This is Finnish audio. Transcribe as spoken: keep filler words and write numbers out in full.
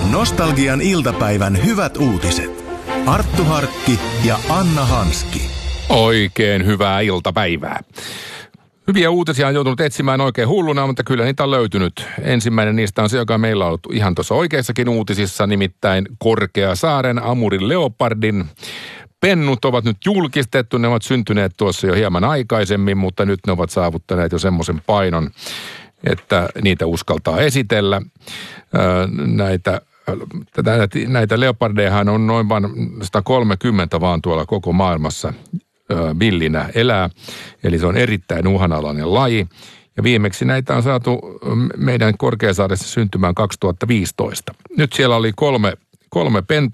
Nostalgian iltapäivän hyvät uutiset. Arttu Harkki ja Anna Hanski. Oikein hyvää iltapäivää. Hyviä uutisia on joutunut etsimään oikein hulluna, mutta kyllä niitä on löytynyt. Ensimmäinen niistä on se, joka meillä on ollut ihan tuossa oikeissakin uutisissa, nimittäin Korkeasaaren Amurin leopardin pennut ovat nyt julkistettu. Ne ovat syntyneet tuossa jo hieman aikaisemmin, mutta nyt ne ovat saavuttaneet jo semmoisen painon, että niitä uskaltaa esitellä. Näitä, näitä leopardejahan on noin vain sata kolmekymmentä vaan tuolla koko maailmassa villinä elää. Eli se on erittäin uhanalainen laji. Ja viimeksi näitä on saatu meidän Korkeasaaressa syntymään kaksituhattaviisitoista. Nyt siellä oli kolme, kolme pentua.